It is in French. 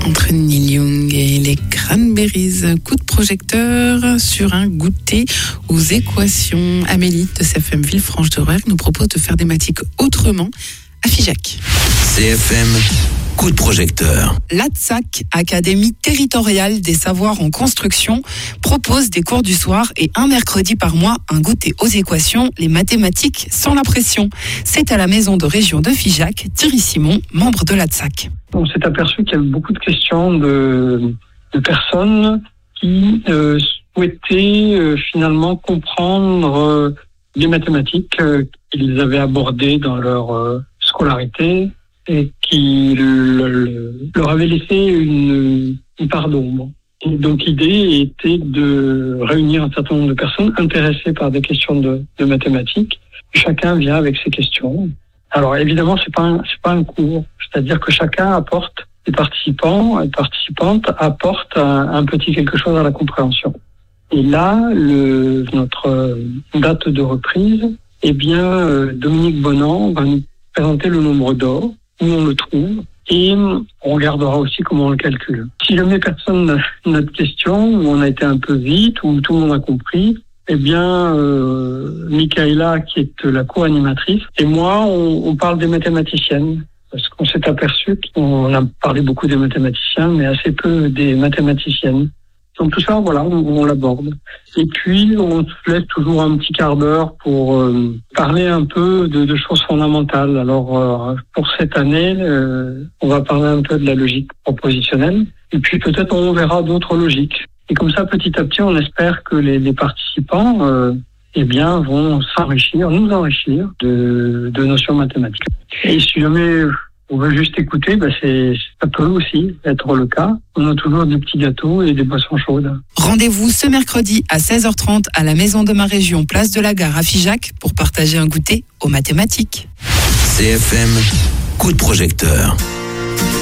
entre Neil Young et les Cranberries. Coup de projecteur sur un goûter aux équations. Amélie de CFM Villefranche-de-Rouergue nous propose de faire des mathématiques autrement à Figeac. CFM, coup de projecteur. L'ATSAC, Académie territoriale des savoirs en construction, propose des cours du soir et un mercredi par mois un goûter aux équations, les mathématiques sans la pression. C'est à la maison de région de Figeac, Thierry Simon, membre de l'ATSAC. On s'est aperçu qu'il y avait beaucoup de questions de personnes qui souhaitaient finalement comprendre les mathématiques qu'ils avaient abordées dans leur scolarité et qui leur avaient laissé une part d'ombre. Et donc l'idée était de réunir un certain nombre de personnes intéressées par des questions de mathématiques. Chacun vient avec ses questions. Alors évidemment, c'est pas un cours, c'est-à-dire que chacun apporte, les participants et participantes apportent un petit quelque chose à la compréhension. Et là, notre date de reprise, Dominique Bonan va nous présenter le nombre d'or, où on le trouve, et on regardera aussi comment on le calcule. Si jamais personne n'a de questions, ou on a été un peu vite, ou tout le monde a compris, Michaela, qui est la co-animatrice, et moi, on parle des mathématiciennes. Parce qu'on s'est aperçu qu'on a parlé beaucoup des mathématiciens, mais assez peu des mathématiciennes. Donc tout ça, voilà, on l'aborde. Et puis, on se laisse toujours un petit quart d'heure pour parler un peu de choses fondamentales. Alors, pour cette année, on va parler un peu de la logique propositionnelle. Et puis, peut-être, on verra d'autres logiques. Et comme ça, petit à petit, on espère que les participants, vont nous enrichir de notions mathématiques. Et si jamais on veut juste écouter, ça peut aussi être le cas. On a toujours des petits gâteaux et des boissons chaudes. Rendez-vous ce mercredi à 16h30 à la maison de ma région, place de la Gare à Figeac, pour partager un goûter aux mathématiques. CFM, coup de projecteur.